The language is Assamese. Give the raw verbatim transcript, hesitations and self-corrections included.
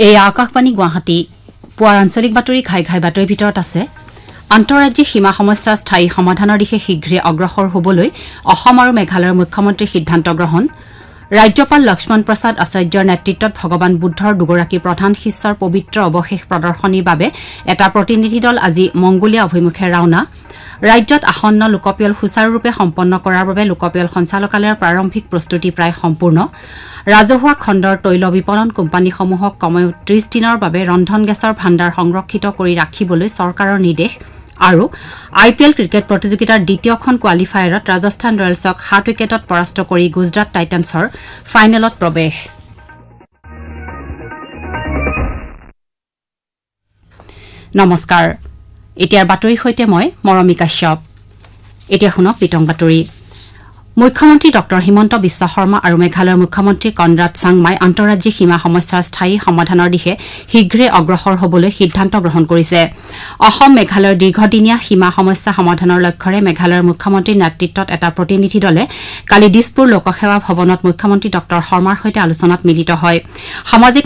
এই আকাশবাণী গুৱাহাটী পুৱাৰ আঞ্চলিক বাতৰি ঘাই ঘাই বাতৰিৰ ভিতৰত আছে আন্তঃৰাজ্যিক সীমা সমস্যাৰ স্থায়ী সমাধানৰ দিশে শীঘ্ৰে অগ্ৰসৰ হ'বলৈ অসম আৰু মেঘালয়ৰ মুখ্যমন্ত্ৰীৰ সিদ্ধান্ত গ্ৰহণ ৰাজ্যপাল লক্ষ্মণ প্ৰসাদ আচাৰ্যৰ নেতৃত্বত ভগৱান বুদ্ধৰ দুগৰাকী প্ৰধান শিষ্যৰ পবিত্ৰ অৱশেষ প্ৰদৰ্শনীৰ বাবে এটা প্ৰতিনিধি দল আজি মংগোলিয়া অভিমুখে ৰাওনা ৰাজ্যত আসন্ন লোকপিয়ল সুচাৰুৰূপে সম্পন্ন কৰাৰ বাবে লোকপিয়ল সঞ্চালকালয়ৰ প্ৰাৰম্ভিক প্ৰস্তুতি প্ৰায় সম্পূৰ্ণ ৰাজহুৱা খণ্ডৰ তৈল বিপণন কোম্পানীসমূহক কমেও ত্ৰিশ দিনৰ বাবে ৰন্ধন গেছৰ ভাণ্ডাৰ সংৰক্ষিত কৰি ৰাখিবলৈ চৰকাৰৰ নিৰ্দেশ আৰু আই পি এল ক্ৰিকেট প্ৰতিযোগিতাৰ দ্বিতীয়খন কোৱালিফায়াৰত ৰাজস্থান ৰয়েলছক সাত উইকেটত পৰাস্ত কৰি গুজৰাট টাইটান্সৰ ফাইনেলত প্ৰৱেশ নমস্কাৰ এতিয়াৰ বাতৰিৰ সৈতে মই মৰমী কাশ্যপ এতিয়া শুনক বিতং বাতৰি মুখ্যমন্ত্ৰী ডক্টৰ হিমন্ত বিশ্ব শৰ্মা আৰু মেঘালয়ৰ মুখ্যমন্ত্ৰী কনৰাড চাংমাই আন্তঃৰাজ্যিক সীমা সমস্যাৰ স্থায়ী সমাধানৰ দিশে শীঘ্ৰে অগ্ৰসৰ হ'বলৈ সিদ্ধান্ত গ্ৰহণ কৰিছে অসম মেঘালয়ৰ দীৰ্ঘদিনীয়া সীমা সমস্যা সমাধানৰ লক্ষ্যৰে মেঘালয়ৰ মুখ্যমন্ত্ৰীৰ নেতৃত্বত এটা প্ৰতিনিধি দলে কালি দিছপুৰ লোকসেৱা ভৱনত মুখ্যমন্ত্ৰী ডক্টৰ শৰ্মাৰ সৈতে আলোচনাত মিলিত হয় সামাজিক